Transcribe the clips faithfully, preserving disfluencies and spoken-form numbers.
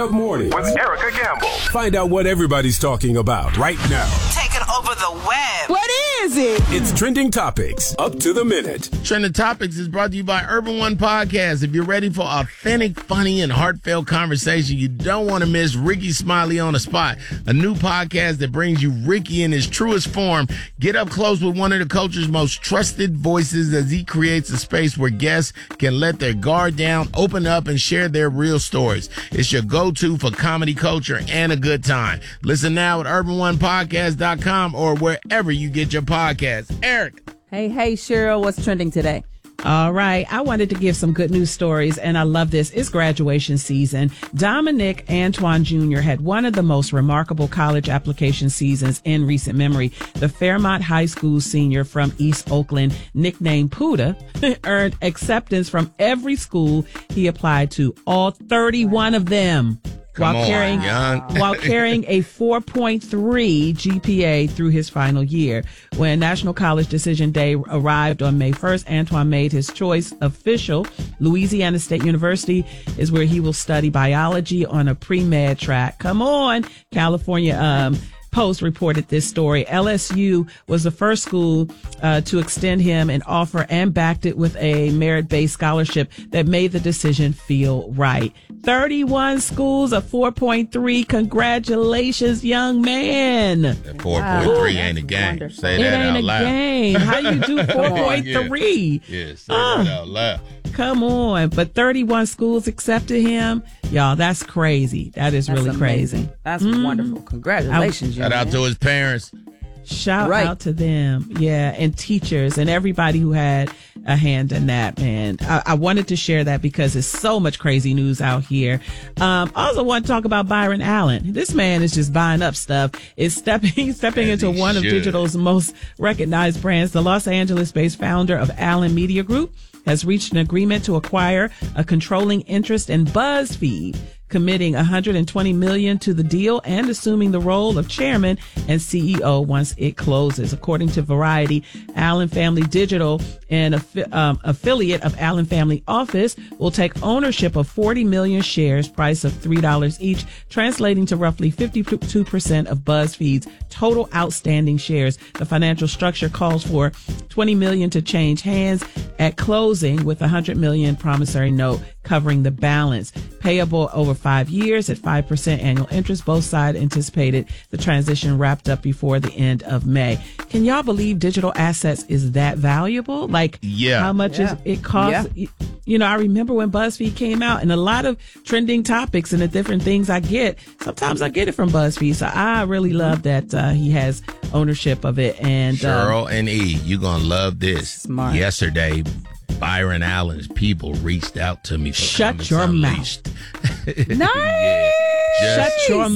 Up Mornings with Erica Gamble. Find out what everybody's talking about right now. Taking over the web. What is it? It's Trending Topics, up to the minute. Trending Topics is brought to you by Urban One Podcast. If you're ready for authentic, funny, and heartfelt conversation, you don't want to miss Ricky Smiley on the Spot, a new podcast that brings you Ricky in his truest form. Get up close with one of the culture's most trusted voices as he creates a space where guests can let their guard down, open up, and share their real stories. It's your go-to for comedy, culture, and a good time. Listen now at urban one podcast dot com or wherever you get your podcasts. Eric. Hey, hey, Cheryl, what's trending today? All right. I wanted to give some good news stories, and I love this. It's graduation season. Dominic Antoine Junior had one of the most remarkable college application seasons in recent memory. The Fairmont High School senior from East Oakland, nicknamed Puda, earned acceptance from every school he applied to, all thirty-one of them. Come while on, carrying young. while carrying a four point three G P A through his final year. When National College Decision Day arrived on May first, Antoine made his choice official. Louisiana State University is where he will study biology on a pre-med track. Come on, California. Um, Post reported this story. L S U was the first school uh, to extend him an offer and backed it with a merit-based scholarship that made the decision feel right. thirty-one schools, a four point three. Congratulations, young man. That four point three wow. ain't a game. Wonderful. Say It that ain't out a loud. game. How you do four point three? Yeah, yeah say Uh. that out loud. Come on. But thirty-one schools accepted him. Y'all, that's crazy. That is That's really amazing. crazy. That's wonderful. Congratulations, Shout young out man. to his parents. Shout Right. out to them. Yeah. And teachers and everybody who had a hand in that, man. I, I wanted to share that because there's so much crazy news out here. Um, I also want to talk about Byron Allen. This man is just buying up stuff. Is stepping, stepping As into he one of should. digital's most recognized brands. The Los Angeles-based founder of Allen Media Group has reached an agreement to acquire a controlling interest in BuzzFeed, committing one hundred twenty million dollars to the deal and assuming the role of chairman and C E O once it closes. According to Variety, Allen Family Digital, an affi- um, affiliate of Allen Family Office, will take ownership of forty million shares, price of three dollars each, translating to roughly fifty-two percent of BuzzFeed's total outstanding shares. The financial structure calls for twenty million dollars to change hands at closing, with one hundred million dollars promissory note covering the balance, payable over five years at five percent annual interest. Both sides anticipated the transition wrapped up before the end of May. Can y'all believe digital assets is that valuable? Like, Yeah. how much Yeah. is it costs? Yeah. You know, I remember when BuzzFeed came out, and a lot of trending topics and the different things I get, sometimes I get it from BuzzFeed. So I really love that uh, he has ownership of it. And um, Cheryl and E, you're going to love this. Smart. Yesterday, Byron Allen's people reached out to me for Shut Comics your Unleashed. Nice. Yeah. Shut Just your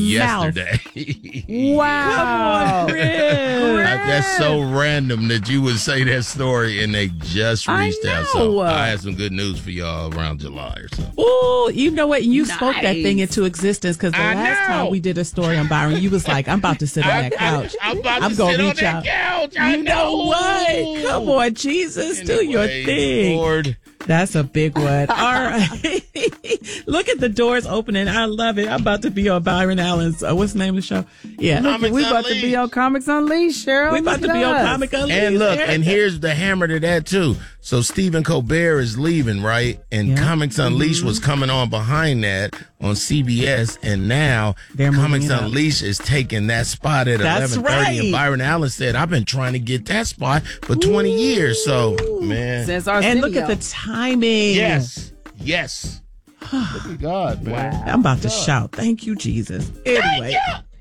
yesterday. Wow. Chris. I- That's so random that you would say that story and they just I reached out. So know. I had some good news for y'all around July or so. Oh, you know what? You spoke that Nice. thing into existence because the I last know. time we did a story on Byron, you was like, I'm about to sit on that couch. I, am about I'm to gonna sit on reach that out. couch. I You know what? Come on, Jesus, do your Anyway, thing. Lord. That's a big one. All right. Look at the doors opening. I love it. I'm about to be on Byron Allen's, uh, what's the name of the show? Yeah. Comics We about to be Unleashed. on Comics Unleashed, Cheryl. we about to be on Yes. Comic Unleashed. And look, Eric. and here's the hammer to that too. So Stephen Colbert is leaving, right? And Yeah. Comics Unleashed was coming on behind that on C B S, and now They're moving Comics it up. Unleashed is taking that spot at That's eleven thirty. right. And Byron Allen said, "I've been trying to get that spot for twenty years." So, man, Since our and look at the timing. yes, yes. Look at God, man. I'm about to shout. Thank you, Jesus. Anyway.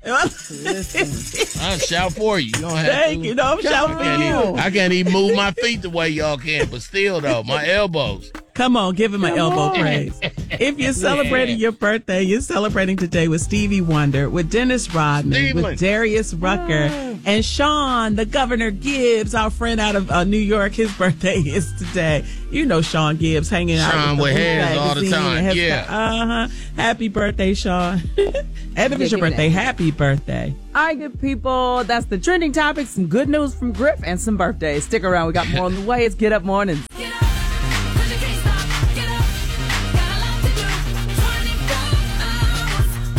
I'll shout for you. You don't have Thank to. you. No, I'm shouting I for can't, even, you. I can't even move my feet the way y'all can, but still, though, my elbows. Come on, give him an elbow praise. If you're celebrating your birthday, you're celebrating today with Stevie Wonder, with Dennis Rodman, Stevie. with Darius Rucker, and Sean, the Governor Gibbs, our friend out of uh, New York. His birthday is today. You know Sean Gibbs hanging out Sean with, with the hands all the time, yeah. Uh huh. Happy birthday, Sean. And if it's your give me birthday, that. happy birthday. All right, good people. That's the trending topics. Some good news from Griff and some birthdays. Stick around. We got more on the way. It's Get Up Mornings. Get up, 'cause you can't stop. Get up, got a lot to do. twenty-four hours.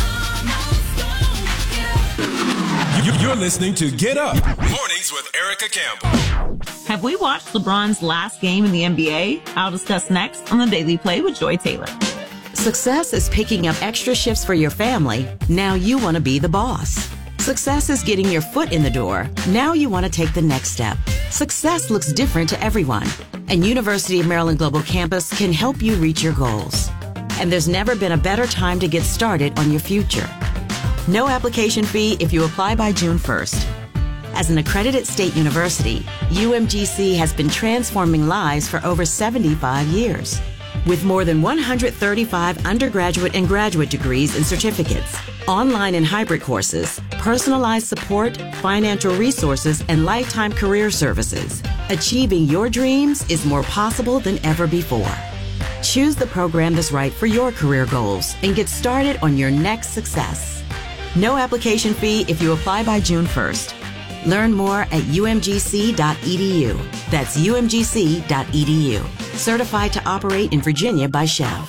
You're listening to Get Up, Mornings with Erica Campbell. Have we watched LeBron's last game in the N B A? I'll discuss next on the Daily Play with Joy Taylor. Success is picking up extra shifts for your family. Now you want to be the boss. Success is getting your foot in the door. Now you want to take the next step. Success looks different to everyone, and University of Maryland Global Campus can help you reach your goals. And there's never been a better time to get started on your future. No application fee if you apply by June first. As an accredited state university, U M G C has been transforming lives for over seventy-five years. With more than one hundred thirty-five undergraduate and graduate degrees and certificates, online and hybrid courses, personalized support, financial resources, and lifetime career services, achieving your dreams is more possible than ever before. Choose the program that's right for your career goals and get started on your next success. No application fee if you apply by June first. Learn more at U M G C dot E D U. That's U M G C dot E D U. Certified to operate in Virginia by Chev.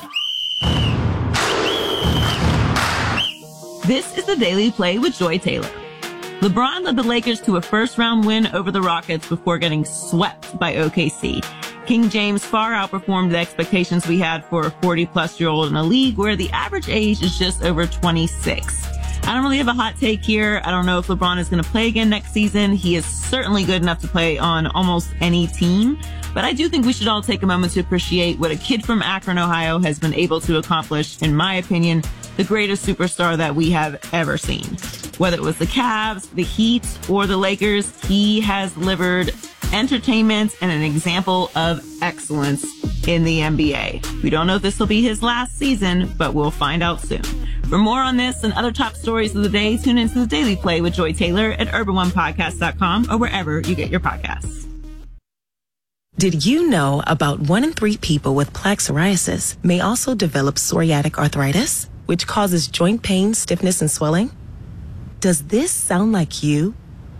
This is the Daily Play with Joy Taylor. LeBron led the Lakers to a first-round win over the Rockets before getting swept by O K C. King James far outperformed the expectations we had for a forty-plus-year-old in a league where the average age is just over twenty-six. I don't really have a hot take here. I don't know if LeBron is going to play again next season. He is certainly good enough to play on almost any team. But I do think we should all take a moment to appreciate what a kid from Akron, Ohio has been able to accomplish, in my opinion, the greatest superstar that we have ever seen. Whether it was the Cavs, the Heat, or the Lakers, he has delivered entertainment and an example of excellence in the N B A. We don't know if this will be his last season, but we'll find out soon. For more on this and other top stories of the day, tune into the Daily Play with Joy Taylor at urban one podcast dot com or wherever you get your podcasts. Did you know about one in three people with plaque psoriasis may also develop psoriatic arthritis, which causes joint pain, stiffness, and swelling? Does this sound like you?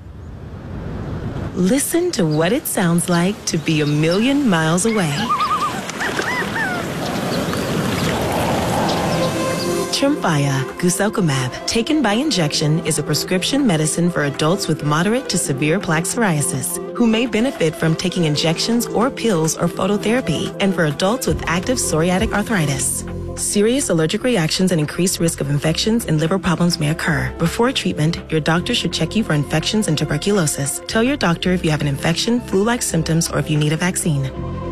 Listen to what it sounds like to be a million miles away. Tremfya guselkumab, taken by injection, is a prescription medicine for adults with moderate to severe plaque psoriasis who may benefit from taking injections or pills or phototherapy, and for adults with active psoriatic arthritis. Serious allergic reactions and increased risk of infections and liver problems may occur. Before treatment, your doctor should check you for infections and tuberculosis. Tell your doctor if you have an infection, flu-like symptoms, or if you need a vaccine.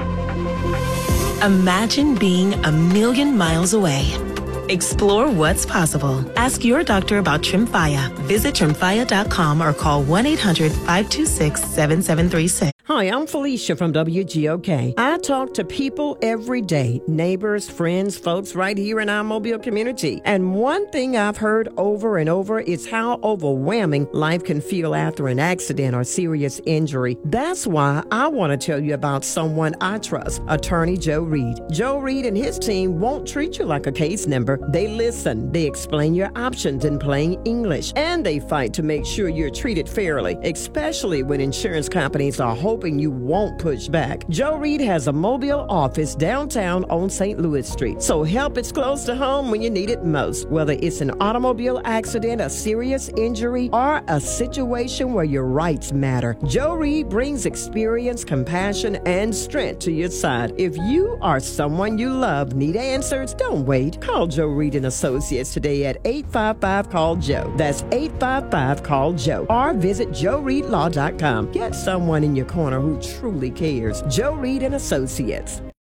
Imagine being a million miles away. Explore what's possible. Ask your doctor about Tremfya. Visit tremfya dot com or call one eight hundred five two six seven seven three six. Hi, I'm Felicia from W G O K. I talk to people every day, neighbors, friends, folks right here in our Mobile community. And one thing I've heard over and over is how overwhelming life can feel after an accident or serious injury. That's why I want to tell you about someone I trust, Attorney Joe Reed. Joe Reed and his team won't treat you like a case number. They listen, they explain your options in plain English, and they fight to make sure you're treated fairly, especially when insurance companies are hoping you won't push back. Joe Reed has a Mobile office downtown on Saint Louis Street, so help is close to home when you need it most. Whether it's an automobile accident, a serious injury, or a situation where your rights matter, Joe Reed brings experience, compassion, and strength to your side. If you or someone you love need answers, don't wait. Call Joe Reed and Associates today at eight five five, call Joe. That's eight five five, call Joe. Or visit joe reed law dot com. Get someone in your corner who truly cares. Joe Reed and Associates.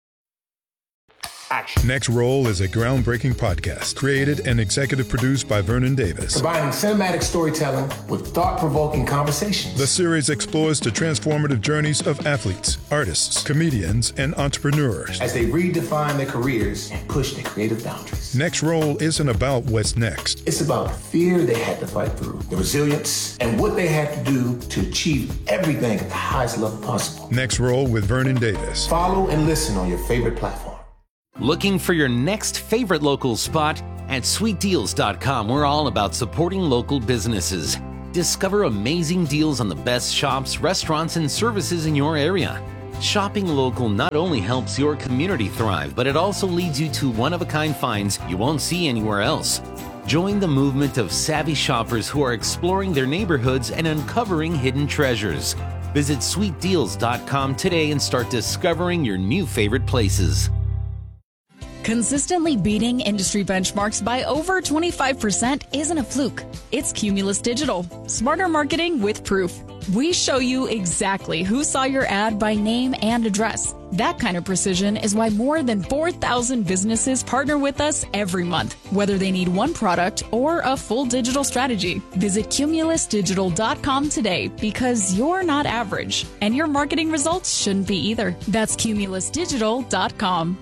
Action. Next Roll is a groundbreaking podcast created and executive produced by Vernon Davis. Combining cinematic storytelling with thought-provoking conversations. The series explores the transformative journeys of athletes, artists, comedians, and entrepreneurs as they redefine their careers and push their creative boundaries. Next Roll isn't about what's next. It's about the fear they had to fight through, the resilience, and what they had to do to achieve everything at the highest level possible. Next Roll with Vernon Davis. Follow and listen on your favorite platform. Looking for your next favorite local spot? At sweet deals dot com, we're all about supporting local businesses. Discover amazing deals on the best shops, restaurants, and services in your area. Shopping local not only helps your community thrive, but it also leads you to one-of-a-kind finds you won't see anywhere else. Join the movement of savvy shoppers who are exploring their neighborhoods and uncovering hidden treasures. Visit sweet deals dot com today and start discovering your new favorite places. Consistently beating industry benchmarks by over twenty-five percent isn't a fluke. It's Cumulus Digital. Smarter marketing with proof. We show you exactly who saw your ad by name and address. That kind of precision is why more than four thousand businesses partner with us every month, whether they need one product or a full digital strategy. Visit Cumulus Digital dot com today because you're not average, and your marketing results shouldn't be either. That's Cumulus Digital dot com.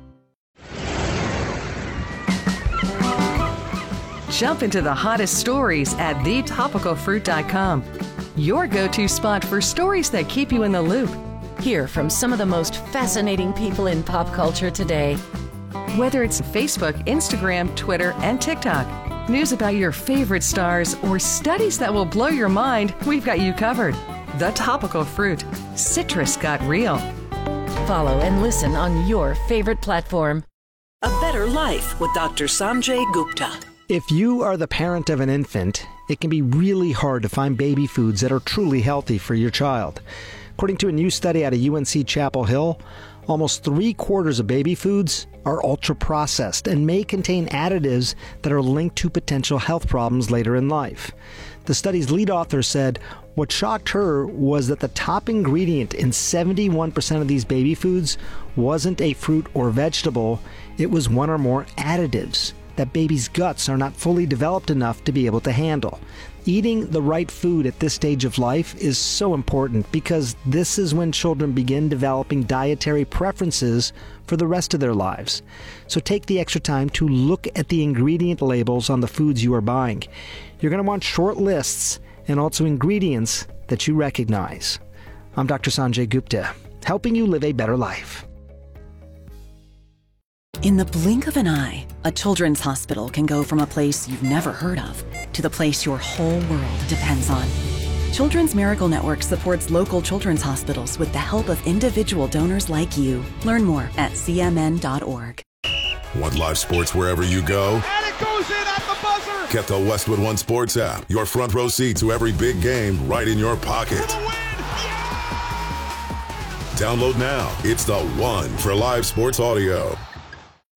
Jump into the hottest stories at the topical fruit dot com. Your go-to spot for stories that keep you in the loop. Hear from some of the most fascinating people in pop culture today. Whether it's Facebook, Instagram, Twitter, and TikTok, news about your favorite stars, or studies that will blow your mind, we've got you covered. The Topical Fruit. Citrus got real. Follow and listen on your favorite platform. A Better Life with Doctor Sanjay Gupta. If you are the parent of an infant, it can be really hard to find baby foods that are truly healthy for your child. According to a new study out of U N C Chapel Hill, almost three quarters of baby foods are ultra-processed and may contain additives that are linked to potential health problems later in life. The study's lead author said what shocked her was that the top ingredient in seventy-one percent of these baby foods wasn't a fruit or vegetable, it was one or more additives that babies' guts are not fully developed enough to be able to handle. Eating the right food at this stage of life is so important because this is when children begin developing dietary preferences for the rest of their lives. So take the extra time to look at the ingredient labels on the foods you are buying. You're going to want short lists and also ingredients that you recognize. I'm Doctor Sanjay Gupta, helping you live a better life. In the blink of an eye, a children's hospital can go from a place you've never heard of to the place your whole world depends on. Children's Miracle Network supports local children's hospitals with the help of individual donors like you. Learn more at c m n dot org. Want live sports wherever you go? And it goes in at the buzzer! Get the Westwood One Sports app. Your front row seat to every big game right in your pocket. Download now. It's the one for live sports audio.